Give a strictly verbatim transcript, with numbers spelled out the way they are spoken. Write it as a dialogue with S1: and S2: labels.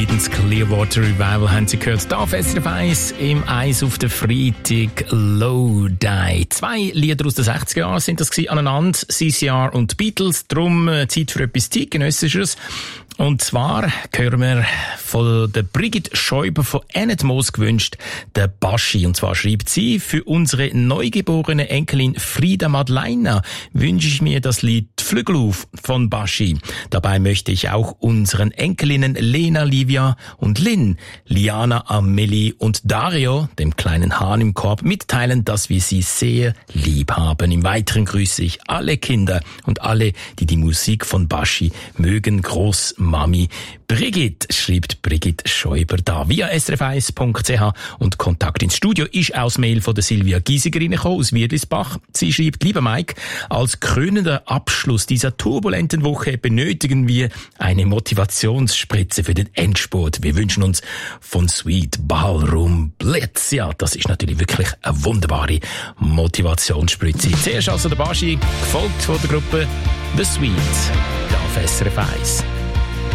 S1: Creedence Clearwater Revival haben Sie gehört. Da auf S R F eins im Eis auf der Freitag Lowdive. Zwei Lieder aus den sechziger Jahren sind das gewesen, aneinander. C C R und Beatles. Drum äh, Zeit für etwas zeitgenössisches. Und zwar hören wir von der Brigitte Schäuber von Enetmoos gewünscht, der Baschi. Und zwar schreibt sie: Für unsere neugeborene Enkelin Frida Madeleine wünsche ich mir das Lied Flügel auf von Baschi. Dabei möchte ich auch unseren Enkelinnen Lena, Livia und Lynn, Liana, Amelie und Dario, dem kleinen Hahn im Korb, mitteilen, dass wir sie sehr lieb haben. Im Weiteren grüße ich alle Kinder und alle, die die Musik von Baschi mögen. Groß Mami Brigitte, schreibt Brigitte Schäuber da via s r f eins punkt c h, und Kontakt ins Studio ist aus Mail von der Silvia Giesiger reingekommen aus Wiedlisbach. Sie schreibt: Lieber Mike, als krönender Abschluss dieser turbulenten Woche benötigen wir eine Motivationsspritze für den Endspurt. Wir wünschen uns von Sweet Ballroom Blitz. Ja, das ist natürlich wirklich eine wunderbare Motivationsspritze. Zuerst also der Baschi, gefolgt von der Gruppe The Sweet, da auf S R F eins.